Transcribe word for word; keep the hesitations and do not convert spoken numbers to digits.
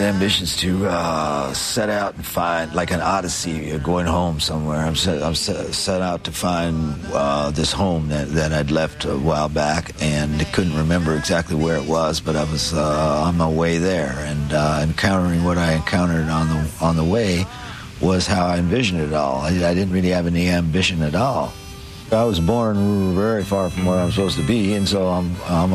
ambitions to uh, set out and find, like an odyssey, uh, going home somewhere. I'm set, I'm set, set out to find uh, this home that, that I'd left a while back, and couldn't remember exactly where it was, but I was uh, on my way there, and uh, encountering what I encountered on the on the way was how I envisioned it all. I, I didn't really have any ambition at all. I was born very far from where I'm supposed to be, and so I'm, I'm